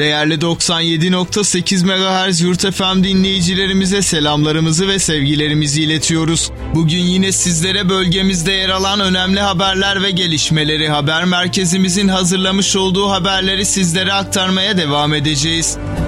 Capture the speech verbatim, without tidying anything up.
Değerli doksan yedi nokta sekiz megahertz Yurt F M dinleyicilerimize selamlarımızı ve sevgilerimizi iletiyoruz. Bugün yine sizlere bölgemizde yer alan önemli haberler ve gelişmeleri haber merkezimizin hazırlamış olduğu haberleri sizlere aktarmaya devam edeceğiz.